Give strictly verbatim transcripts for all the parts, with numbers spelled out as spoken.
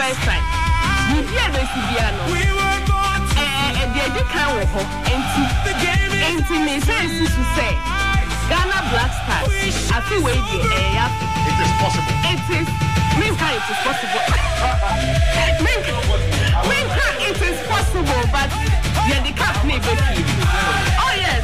my side. You hear the Sibiano. And the education will go. And to me, to say, Ghana Black Stars. I feel wait here. It is possible. It is. Minka, it is possible. Minka, Minka, it is possible, but you're the captain. Oh, yes.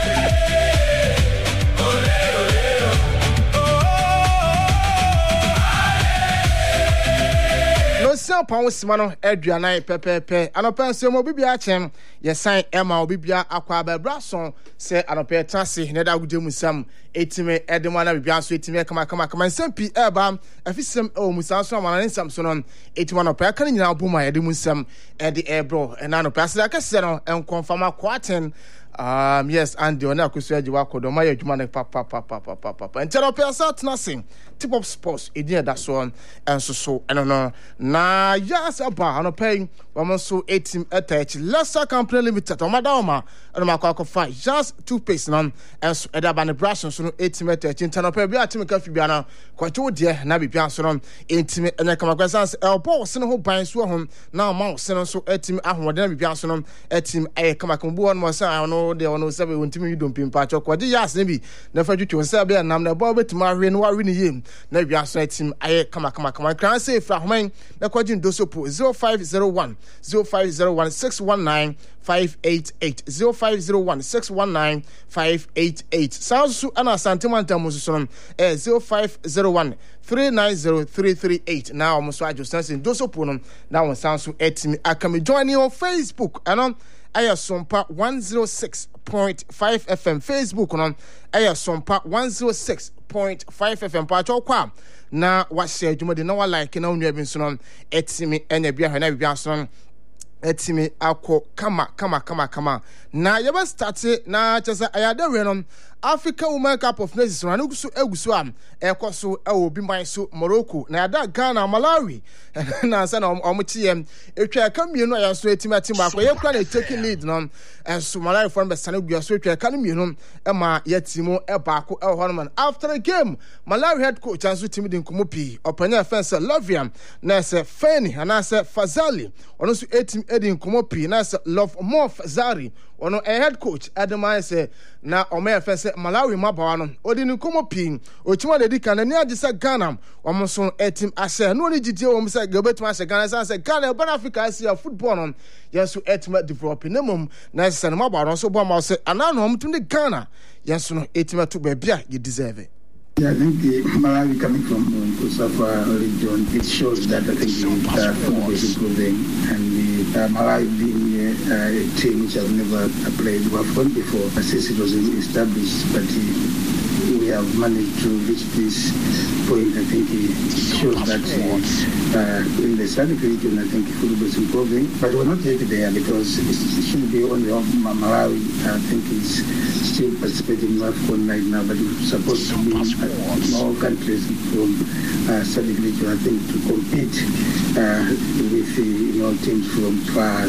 No sound pound simano Adriana pepepe anopen se mo bibia chem ye sign Emma obibia akwa ba brason se anope tase ne da gudem sam etime edema na bibia so etime kama kama kama nsam pi eba afisem o musa so amana nsam so no etima no pa kan nyina boma edem sam e de ebro e na no pa se akese no en confirm akwaten. Um yes, and the honor kusu ajiwa kodo ma yadwuma ne pa pa pa pa pa pa pa. Entero pesa tnasing tip of sports edin da so enso so eno no na yes aba ano pay woman so eighteen attach Lesser Company Limited omadoma eno makwa kofa just two pace non enso eda ba ne brush so no eighteen attach entero pay bia tim ka fi bia na kwacho de na bibia so no eighteen ene kama kwasans elbo se no ho ban so ho na ma se no so eighteen ahode na bibia so no eighteen eh kama kambu on mo sa no de ono sebe wontimi yidom pimpa chokwa de yas ne bi na fa twetwe sebe ya nam na bo betima ahwe no wa ne yem na bia so etim aye kama kama kama kran say fra homan na kwagin dosopo zero five zero one zero five zero one six one nine five eight eight zero five zero one six one nine five eight eight sounds su ana santimanta mususun eh zero five zero one three nine zero three three eight now almost I just sensing dosopo no now one sounds su etimi akami join you on Facebook and Aya Sompa one oh six point five F M Facebook no Aya Sompa one oh six point five F M pa chokwa na wa share dwuma de na wa like na onua bi so no etimi enya bia hwa na bia so no etimi akọ kama kama kama kama na yeba start na chesa ayade we no Africa Women Cup of Nations na nugusu egusu am ekoso e obi man so Morocco na yada Ghana Malawi na sa na omchiem etwa ka mienu ya so etimi atim akọ ye kura na taking lead no enso Malawi for be sane gua so etwa ka no mienu e ma yatimo e baako e ho no man after the game Malawi head coach anso timi din komo pi opanya fence Laviam na se Feni na se Fazali ono so etim edin komo pi na se Love More Fazari ono a head coach Adama say na omeya fence Malawi mabawa no odi ni komo pin ochima de dika na ni agisa Ghana omo so etim ase no ni gidie omo say gebetima ase Ghana say say Ghana ban Africa Asia football no yeso etim develop na mum na say na mabawa no so bo ma say ana no omo de Ghana yeso no etim to ba bia you deserve it. Yeah, I think uh, Malawi coming from um, Kosafa region, it shows that I think the uh, football is improving, and the uh, Malawi being uh, a team which has never played WAFCON before, since it was established, but uh, we have managed to reach this point. I think it shows that uh, uh, in the Southern region, I think football is improving, but we're not yet there because it should be only Malawi. I think it's still participating in WAFCON right now, but it's supposed to be uh, more countries from uh, Southern region, I think, to compete uh, with the you know, teams from far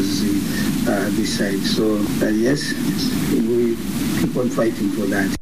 uh, this side. So, uh, yes, we keep on fighting for that.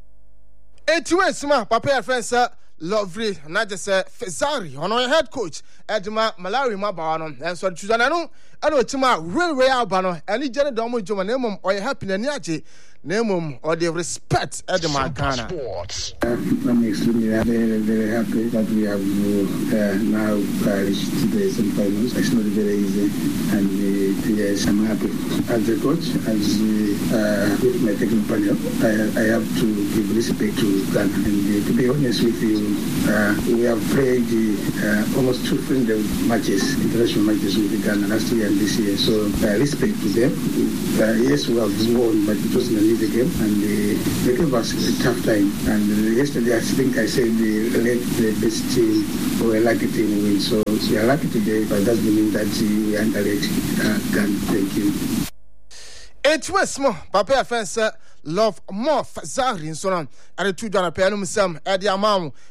Etuwe sima papa ya friend sir Lovely na just Fazari ono head coach Edma Malawi mabawa no enso chuzana no ana otima railway aba no ani jene do mo joma na emom oye happy na ni age na emom or the respect Edma Ghana. I'm extremely very, very happy that we have uh, now uh, reached the semi-finals. It's not very easy, and uh, yes, I'm happy. As a coach, as uh, with my technical panel, I, I have to give respect to Ghana. And uh, to be honest with you, uh, we have played uh, almost two friendly matches, international matches with Ghana last year and this year. So uh, respect to them. Uh, yes, we have won, but it wasn't an easy game, and uh, they gave us a tough time. And uh, yesterday, I think I said we let the best team or a lucky team win. So we are lucky today, but that doesn't mean that we underrate uh, Ghana. Thank you. It's West Mo, Papa Fence, Love More Fazari, and so on. And the two Dana Pianum Sam, Eddie Amam,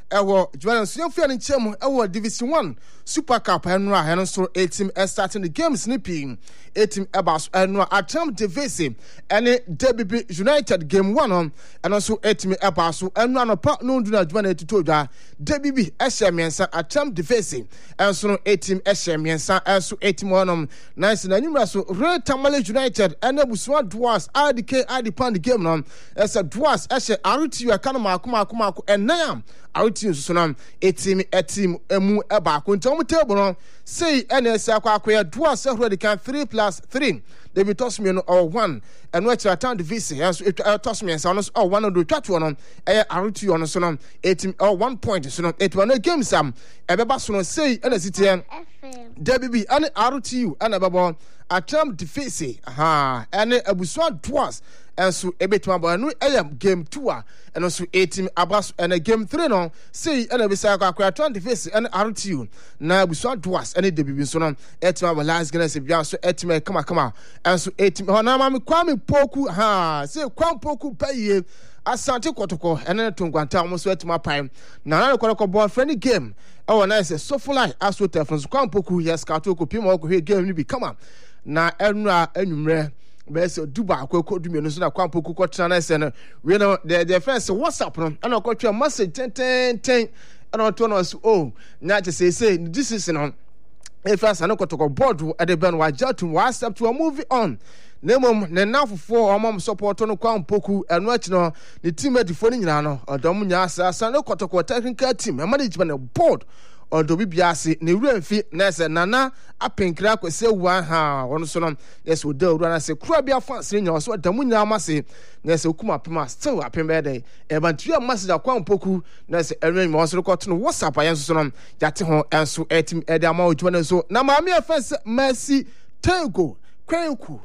ewo Juan Siamfia in Chemo, ewo Division one, Super Cup, and Ryan, so eight team starting the game snipping, eight team Abbas, and Atam Devese, and Debbie United game one on, and also eight team Abbas, and run a part no do not Juan to Toja, Debbie Eshamiansa, Atam Devese, and so eight team Eshamiansa, and so eight team one on, nice and numerous, Red Tamale United, and Abuswan Dwas, R D K, R D Pan the game on, as a Dwas, Eshe, Aruti, Akanama, Kumakumako, and Nayam. Outing Sunam, a team, a team, a moo, a back. When Tom Table say, N S A Quaquia, Dwas already can three plus three. They will toss me or one, and what you attend the V C, as it toss me and sound or one of the chat one, a Aruti on a sonum, a team or one point, so eight one a game some, a babason say, and a city, Debbie be an Aruti, and a babon, a term defeat, aha, and a buswan Dwas. And so a bit more no am game two and also eighteen abas and a game three no say and a bisaka kwa twenty face and R T U na buswa dwas and the bibi so no etima last gonna say bia so etima kama kama and so eighteen na ma me kwame poku ha say kwam poku paye asante kotoko and to kwanta almost etima pine na na kotoko ball friendly game oh na say so full line as to telefons kwam poku yes ka to ko pimo ko game ni bi kama na enra enumre Best Duba, Coco Duminos, and a Quampo Cochana Center. We know the friends, what's up? And I'll got your message ten, ten, ten, and I'll turn us. Oh, not to say, say, this is an if I know to go board at the Ben Wajatum, what's up to a movie on. Nemum, now for four or mom support on Quampoku and watch no the team at the phone, or Domunia, Sano Kotoko technical team, a management board. Or do be biasi ne wura mfi na se nana apenkra kwese wa ha wono so no yes wo da wura na se kura bia fans nya so damu nya amase na se kuma pema still apembe dey e bantua message akwa mpoku na se enwen mo so ko to no WhatsApp ayen so no yate ho enso etim e da ma odwo na so na ma me fans Mercy Tego Kwenku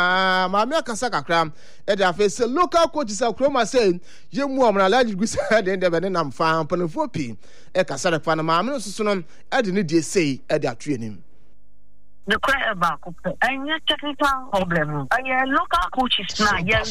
na maame akasa kakra e dey afese local coaches akroma say yemu amra laji gusa dey dey be ne nam fa panfo pi e kasa de fa na maame no soso no e dey ne dey say e dey atwe nim the cry about and your technical problem. I uh, local coaches now, yes,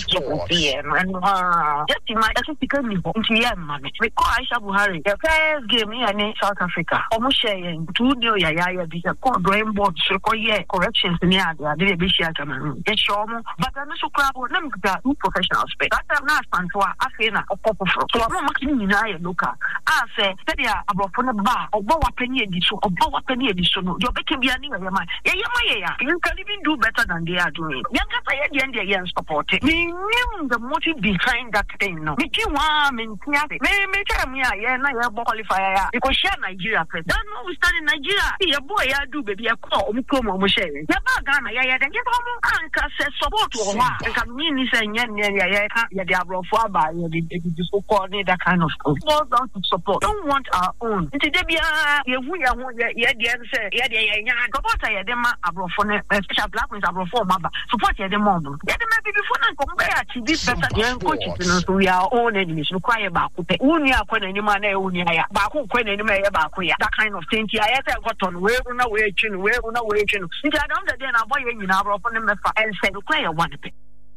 and uh, just in my ethical niveau, money. Because Aisha Buhari, the first game here in South Africa, almost sharing two new Yaya, the court brain board, so yeah, corrections near the David Bishia Cameroon. It's show but I'm so crap with them, two professional space. That's a nice one for Afena or Pop of so I'm not making a local. I say, that they are about a bar or Boa Penny edition or Boa Penny edition. You're making me a new mind. Yeah, yeah, you can even do better than they are doing. Younger player, the end, they support it. Me knew the motive behind that thing. No, me too, mom, and me, me, tell me, yeah, I have qualifier because she Nigeria. Don't know we stand in Nigeria. Yeah, boy, I do, baby, I call me, come on, Michelle. Yeah, Ghana, yeah, then get home. Anchor says support to her. And come in, he said, yeah, yeah, yeah, yeah, they are brought for by the so called that kind of stuff. More down to support. Don't want our own. It's a baby, yeah, we are, yeah, yeah, yeah, yeah, yeah, yeah, yeah, Abrofone, special black ones Abrofone, support the mom. Let them be before and compare to this better young coaches. So we are own enemies, require back. Unia, when any man, Unia, Baku, when any man, Bakuya, that kind of thing. I have got on where on a way, where on a way. I don't then I'm buying in Abrofone and said, require one thing.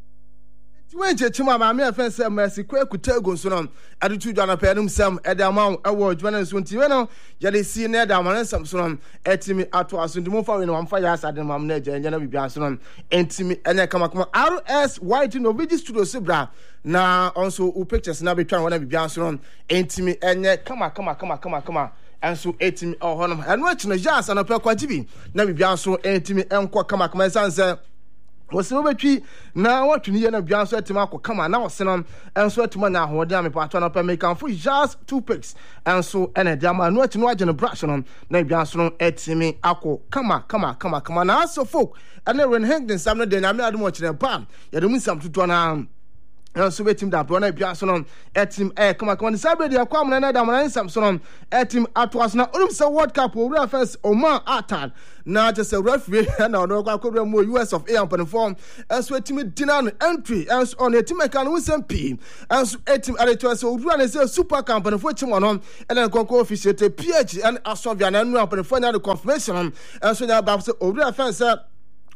Twenty chima ma me afa say Mercy Kwaku Tego so no ade tu dwana pedum sam e da ma ewo dwana so nti we no ye de si na da ma sam so no etimi ato aso ndimo fa we no amfa ya asade mam na je na bibia so no entimi enya kama kama R S White no Vigi Studio Sibra na also u pictures na betwan wana bibia so no entimi enya kama kama kama kama kama enso etimi ohonum eno achi no ja asa no pe kwajibi na bibia so entimi enko kama kama sanse wose obetwi na watuni ye na bia so etima akokama na wose no enso etima na ahode am pa to na pa make am for just two picks enso ene dia ma no atino agene brush no na bia so no etimi akokama kama kama kama na so folk ene ren hangden sam no de na me adom kire bam ye de mu sam tuto na and so team that one bia so no etim eh come come sabe dia kwa am na da man Samson no etim atwas na onum se World Cup o real first Oman Atan na just a referee na no kwa kwa mo U S of A and form and so etim dinner entry and on etim kan we sem p and so etim ade so ru na say super company for chim on and then konko official P H and asovia na nu company for na the confirmation and so na ba so o real first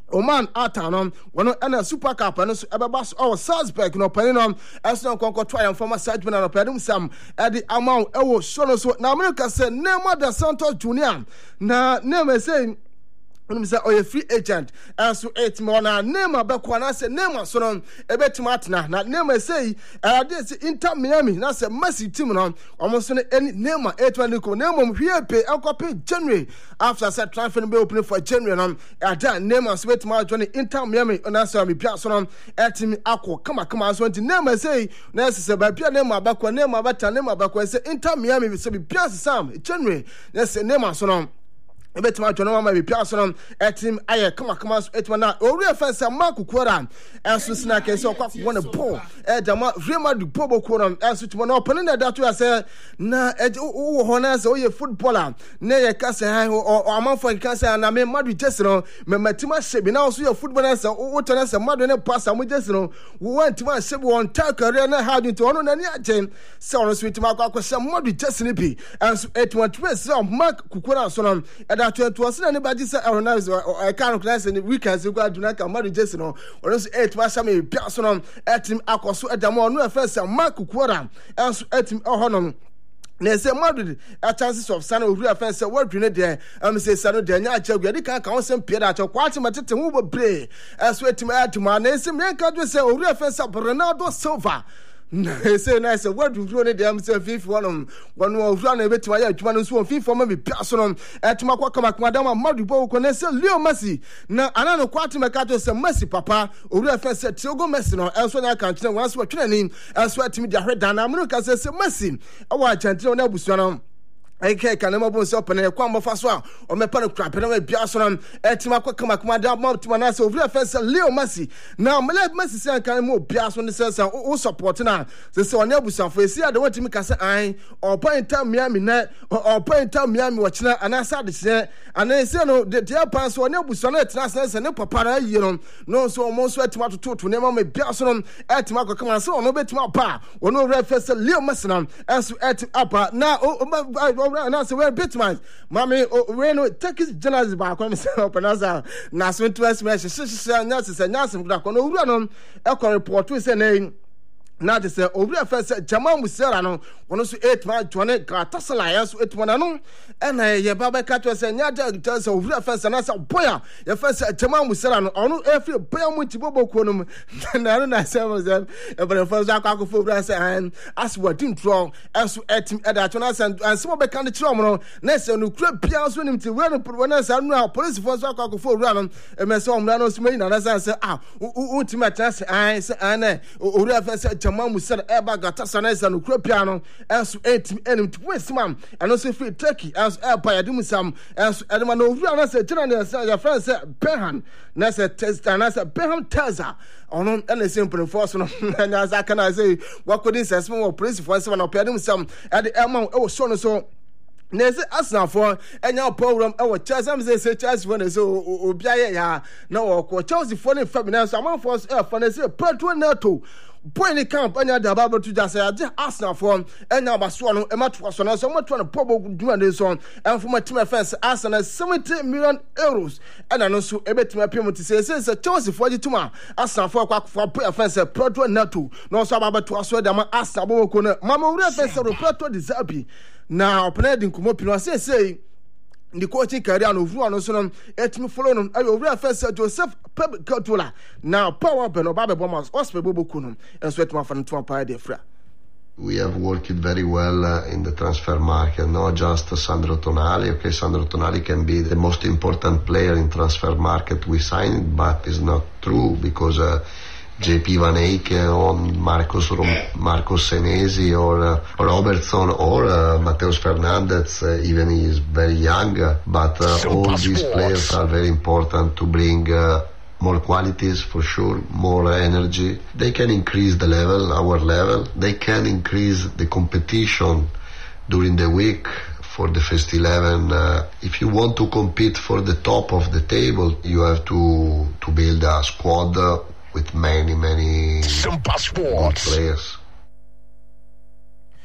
Oman Atanom, one and a super cup and a bus or Salzburg, no penny as no conquer triumph from a Sajman and a pedum Sam at the amount. Oh, so so now America said, Nema da Santos Junior. Now, never saying. When we say, oh, a free agent, and so eight more now, name a back one, I said, name a son, a bet matna, not name a say, I did say, Inter Miami, now say, Messi Timonon, almost any name, eight one, name here, pay, I'll pay January after I said, transfer be opening for January, and I done name a sweat my journey, Inter Miami, and I saw me Piazon, at me, Aqua, come on, come on, I want to name a say, necessary by Pia name, back one name, about a name, back one say, Inter Miami, we say, Piazza Sam, January, let's say, name a son. Bet my John Mama be Piason at him. I come a come out at one. Or real fence a Marco Quoran and so snack and so one a ball at the Rima du Bobo Quorum and such one opening that I said, Na, at oh, Honas or your footballer, nay, a cassa or a month for a cassa and I mean Madrid Jessino, Matima Ship, and also your footballers or what else a mother and pass and with Jessino, who went to my ship on Turkey and had into honor and yet Jane, so sweet Marco, some Madrid Jessinipi, and so at one twist, some Mark Kukura son and that was anybody say or I can't class in the weekends you got to not come marry Jason or else eight was some person at him Akoso at the morning first Mark Quora and at him honor. They say Madrid a chances of San Uri fence what grenade there and say Sano Dania Chagadi can count some Pierre at your quarter matter to move a play as wait to my to my name some country say Uri fence up Ronaldo Silva. They say nice word to run it themselves fifth one one more run a bit to my one so fifth for me personal at Makaka Madame Madibo Conessa Leo Messi. Now another quarter Mercato say Messi Papa or first said Togo Messi no and so I can't tell once we're training and swear to me the head down America says Messi. I want to tell you Busano. I can't never be so open a quam of us or my pen crap and I be awesome at Timaka Madame Montimanas over the first Leo Messi. Now, my left Messi say I can move Pias when the says all supporting her. The so Nebusan for see I don't want to make us I or point time Miami net or point time Miami watching and I saw the and they say no, the dear pants or Nebusan at Nassas and no papa, you know, no so almost wet tomato to to name me Piason at Timaka come and so no bit my pa or no red first Leo Messi and so at upper now. Oh, and I say, well, bit man, Mammy, when take his journals back on himself and as a Nassau to us, Nurses and Nurses, Black on Uranon, Echo report to his name. Now they say, over a first Jamal Muserano, one of the eight man, Johnny Cartassalias, eight one anon, and a Yababa Catus and Yada tells over a first and as a boy, your first Jamal Muserano, on every boy with Bobo Quonum, and I don't know them, but the first Alcohol for brass and as what didn't draw, as at him at Atonas and some of the candy tromono, next and crab pians when him to run and put one as I know, police for Alcohol for run, and my son Ranos Main, and as I say, ah, ultimate I say, and over a first Jamal Muser Eba Gatasanes and Ukropiano, as eight and to West Man, and also free Turkey, as air by Adimusam, as Adamano Rana said, your friend said, Behan, Nasa Test, and as a Beham Teza, on any simple enforcement, and as I can I say, what could this as more police for someone of Pedimsam at the amount oh so so. Nese asna for enya program e wo chance am say say chance for so obiaye ya na wo ko chance for ne famina so am for e for ne say petro nato point camp anya da baba to just say asna for enya baso no e mato so na so mato na pobo duma de so en for team fence asna seventy million euros and no so e betima pem to say say chance for gituma asna for kwa for fence petro nato no so baba to so da ma asna bo ko na mama wura fence ro petro disabi. Now, Penadin Kumopino say, say, the coaching career of one so on, et me follow on. I will refer Joseph Peb Cotula. Now, power Benobaba Bombers, Osprey Bokunum, and sweat my fan to a de fra. We have worked very well uh, in the transfer market, not just Sandro Tonali. Okay, Sandro Tonali can be the most important player in transfer market we signed, but it's not true because uh, J P Van Eyck or Marcos Rom- Marcos Senesi or uh, Robertson or uh, Mateus Fernandez, uh, even he is very young, uh, but uh, all these players are very important to bring uh, more qualities for sure, more energy. They can increase the level, our level. They can increase the competition during the week for the first eleven. Uh, if you want to compete for the top of the table, you have to, to build a squad uh, with many, many good players.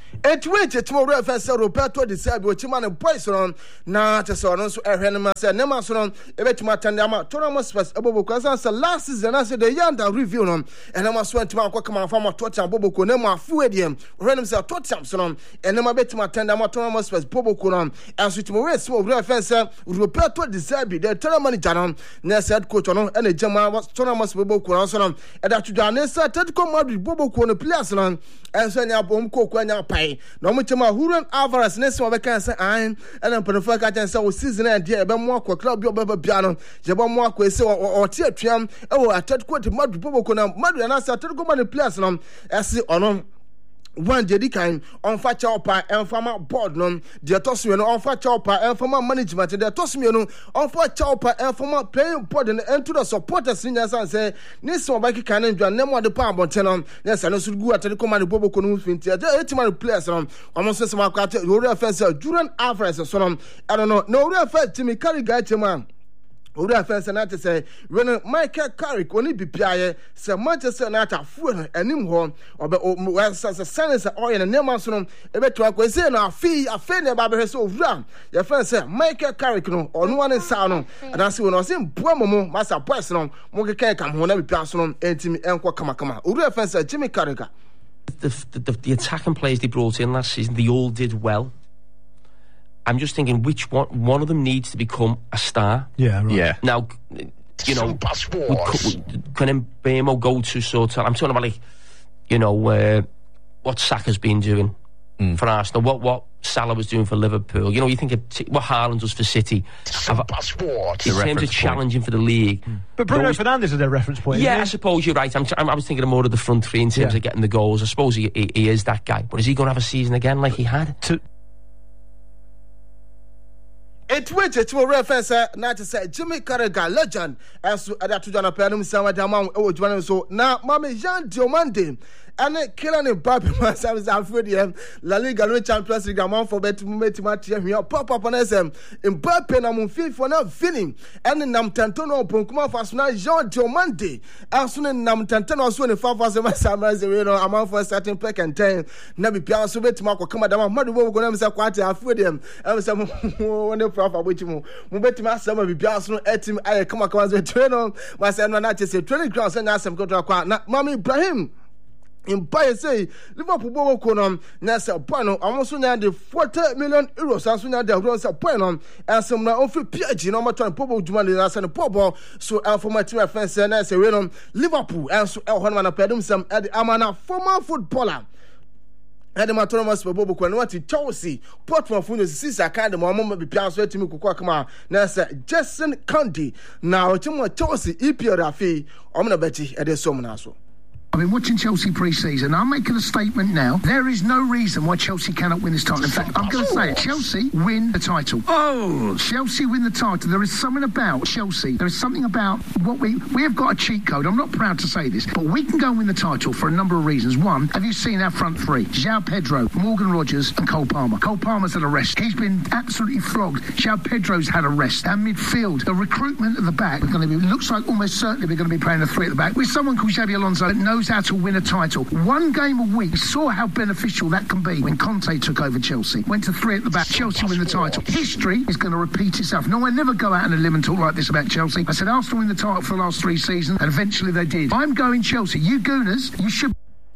It wait at more reference Roberto de Sabio Chiman and Poison, na to so on so a renema said Nemason, a bit matandama, Toramus was a bobo because last season I said the Yanda review on, and I must went to my Cockama Farmer Totam Bobo Conema Fuedium, Renum Sir Totamson, and Nema bet Matandama Toramus was Bobo Conan, and switch more small reference Roberto de Sabio, the Toramani Janam, Nessa Cotonon, and a Jama was Toramus Bobo Conan, and that to Janessa, Tedco Madrid Bobo Conan Plason, and so now Bom Coco pay. No much more Huron Alvarez, next one I can say, I'm and I'm pretty fuck. I can say, season and dear, but more club your baby piano, Jabamwa, so or tear trium, oh, I told quite Madrid Bobocona, Madrid, and I said, to go on the place, and I see on. One dedicated on fat chopper and farmer board non, the Tosmiano on fat chopper and farmer management, the Tosmiano on fat chopper and farmer playing board and to the supporters seniors and say, Nisso Baki can enjoy no more the power tenon. Yes, I know should go at the command of Bobo Kunu Fintia, the eighty players on almost as my cat, your offense, Juran Alvarez, and so on. I don't know, no real fact, Jimmy Carry guy, man. Ori afense na te say when Michael Carrick oni bipia say Manchester na ta fu anim ho obe o sense oil na nema so no e beto akwese na afi afi na ba be so ovura ye fan say Michael Carrick no onu wan sa no and say we no say mboa momo masa boys no mo keke kam ho na bipia so no entimi enko kama kama ori afense Jimmy Carrick the, the the attacking players they brought in last season, they all did well. I'm just thinking which one one of them needs to become a star. Yeah, right. Yeah. Now, you know, can Mbeumo go to sort of? I'm talking about like, you know, uh, what Saka's been doing mm. for Arsenal, what what Salah was doing for Liverpool. You know, you think of t- what Haaland does for City. Have, passport. In terms of challenging point. For the league. Mm. But Bruno those, Fernandes is their reference point. Yeah, I suppose you're right. I'm, I'm, I was thinking of more of the front three in terms yeah. of getting the goals. I suppose he, he, he is that guy. But is he going to have a season again like he had? To- It which it will reference not to say Jimmy Carragher legend as to other to Jana Penum Sama Damam or Joanna so now Mammy Jean Diomande and killing a Baby myself Alfred La Liga no Champions League amount for better mate match here pop up on S M in Bapen among feel for now feeling and in Nam Tantono Punkuma for now Jean Diomande as soon as Nam Tantono so in five thousand Samas amount for a certain peck and ten Nabi Piasso bet Marco Kamadama Madu go to quite Alfred and some one proper which mu bet my summer be Piasso at him I come across the train on myself not just say training grounds and ask him go to a Mammy Ibrahim. In by say Liverpool Bobo Conum, Nasa Pano, almost now the forty million euros, as soon as the Rosa Pano, and some now free P G, no matter Pobo Jumani, as and Pobo, so Alpha Matima Fence and as a Renom, Liverpool, and so El Honman Pedum, some at the Amana, former footballer. And the Matomas for Bobo Quanwati, Chelsea, Portman Funo, Sisa kind of Mamma be Piasso to me, Kukakama, Nasa, Jason County, now Timo Chelsea, E P R F, Omna Betty, at the Somonaso. I've been watching Chelsea pre-season. I'm making a statement now. There is no reason why Chelsea cannot win this title. In fact, I'm going to say it. Chelsea win the title. Oh, Chelsea win the title. There is something about Chelsea. There is something about what we... We have got a cheat code. I'm not proud to say this, but we can go and win the title for a number of reasons. One, have you seen our front three? João Pedro, Morgan Rogers and Cole Palmer. Cole Palmer's had a rest. He's been absolutely flogged. João Pedro's had a rest. Our midfield, the recruitment at the back, we're going to be... looks like almost certainly we're going to be playing a three at the back with someone called Xabi Alonso that knows how to win a title. One game a week. Saw how beneficial that can be when Conte took over Chelsea. Went to three at the back. Chelsea win the title. History is going to repeat itself. No, I never go out on a limb and talk like this about Chelsea. I said Arsenal win the title for the last three seasons, and eventually they did. I'm going Chelsea. You Gooners, you should...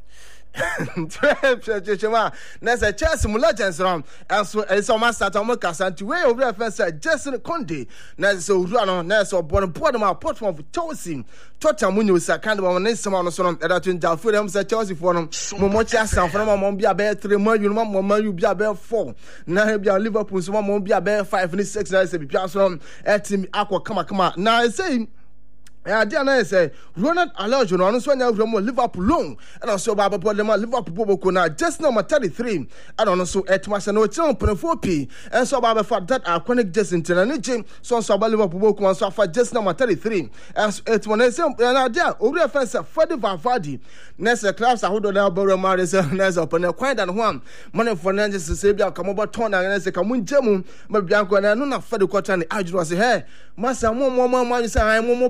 Nessa Chelsea legends rom and so it's a master to make us and to way over reference Jason Conde Nessa Rano Nessa born born my portman for Chelsea Tottenham when you say kind of one name on so that to down for them say Chelsea for them Momocha San for them mon be about three more you know more you be about four now be Liverpool so mon be about five and six na say be so at team akwa kama kama now I say yeah, dear, I say Ronald Araujo no so nya from Liverpool long and also baba them Liverpool Bobo na just number thirty-three and also etma no champion four p and so baba for that iconic just internal gym so so Liverpool Bobo so for just number thirty-three as etma say na dear ori offense Fadi Valverde next class hold on about Maris next upon a quiet and one money for Nantes to say bia come about turn and say come jemu ma bia ko na no na Fadi quarter ni ajuro say hey masa mo mo mo say I mo mo permanent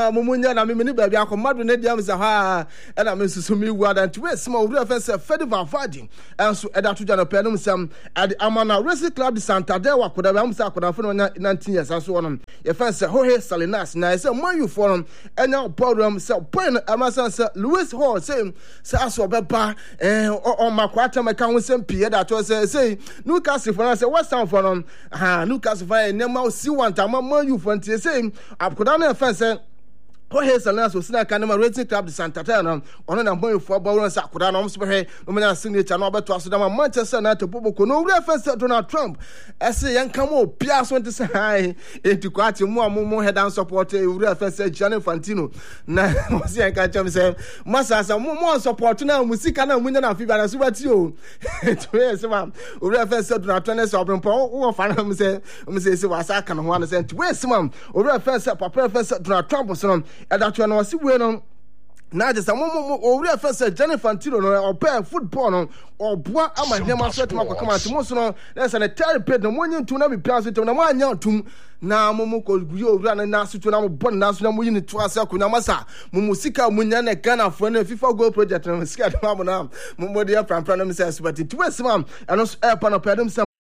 ma mumunya na me ni baabi akomado na diam za ha e na me susu mi wu adan we sma owura fe se Fedi Valverde enso e da to jana pe no sam ade amana Racing Club de Santander wa koda am sa koda fo no nineteen years aso wono ye fe se Jorge Salinas na se man you forum enya program se point amasan se Luis Hall se se aso beba eh o makwata meka ho sem pie da to se se Newcastle for se West Ham for no ha Newcastle for nema si want am man you for ntie se akoda na fe se Jorge Salinas was na kanema Racing Club de Santander no ono na boy for ball sa koda na omso he no me signature na obeto aso da Manchester United poboko no reference Donald Trump ese yan kamo pia so ntse hai enti kwati mu amumu head and support e reference Gianni Infantino na mo se yan ka chem se masasa mu mo support na musika na munya na fiba na so bati o to yes ma reference Donald Trump so obempo wo fa na mo se mo se se wasa ka no ho na se enti we se ma reference papa reference Donald Trump so no edacho na wasi we no na je sa mo mo owura fe se Gianni Infantino no opa football no oboa ama hema so tuma kwa kama timo so no na se na tell ped no mo nyintu na bi pianso tem na mo anya tum na mo mo ko guyo owura na na so na mo bon na so na mo yini to ase akunya masa mo musika munya na Ghana for na FIFA goal project no sika de mo na mo mo de pran pran na me se super ti we se mam eno so e pa no pedem